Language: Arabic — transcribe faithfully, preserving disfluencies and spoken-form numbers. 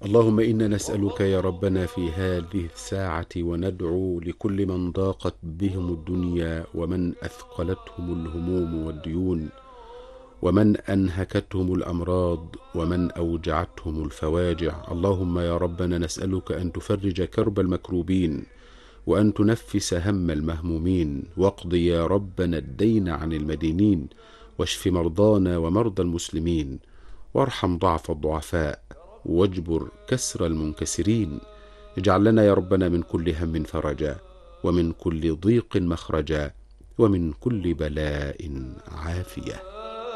اللهم إنا نسألك يا ربنا في هذه الساعة وندعو لكل من ضاقت بهم الدنيا ومن أثقلتهم الهموم والديون ومن أنهكتهم الأمراض ومن أوجعتهم الفواجع. اللهم يا ربنا نسألك أن تفرج كرب المكروبين وأن تنفس هم المهمومين، واقض يا ربنا الدين عن المدينين، واشف مرضانا ومرضى المسلمين، وارحم ضعف الضعفاء، واجبر كسر المنكسرين. اجعل لنا يا ربنا من كل هم فرجا، ومن كل ضيق مخرجا، ومن كل بلاء عافية.